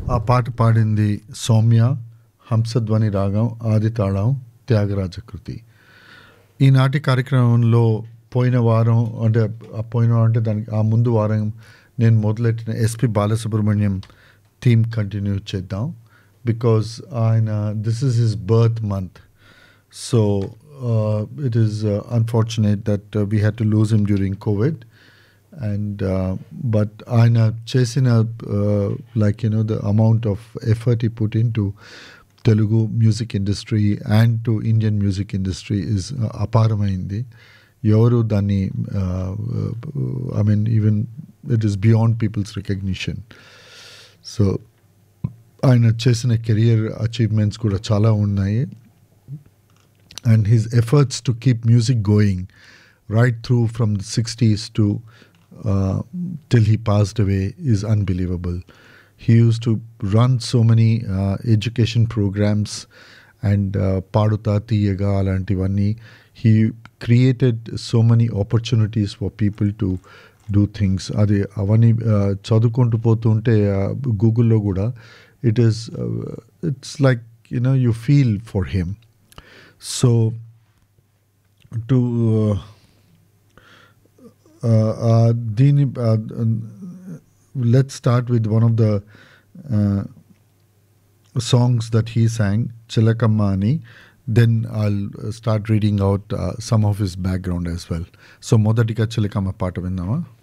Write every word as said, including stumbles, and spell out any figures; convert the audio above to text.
ఆ పాట పాడింది సౌమ్య, హంసధ్వని రాగం, ఆది తాళం, త్యాగరాజ కృతి. ఈనాటి కార్యక్రమంలో పోయిన వారం అంటే పోయిన వారం అంటే దానికి ఆ ముందు వారం నేను మొదలెట్టిన ఎస్పి బాలసుబ్రహ్మణ్యం థీమ్ కంటిన్యూ చేద్దాం. బికాజ్ ఆయన this is his birth month. So it is unfortunate that we had to lose him during Covid. And uh, but aina chesina uh, like you know the amount of effort he put into Telugu music industry and to Indian music industry is uh, aparamaindi. Evaru danni uh, I mean even it is beyond people's recognition. So aina chesina career achievements kuda chala unnayi, and his efforts to keep music going right through from the sixties to Uh, till he passed away is unbelievable. He used to run so many uh, education programs and Paduta Tiyaga alantivanni. He created so many opportunities for people to do things. Adi avani chadukuntu potunte Google lo kuda it is uh, it's like you know you feel for him. So to uh, Uh, uh, Dini, uh, uh, let's start with one of the uh, songs that he sang, Chilakammani. Then I'll start reading out uh, some of his background as well. So, మొదటిగా చిలకమ్మ పాట విందామా?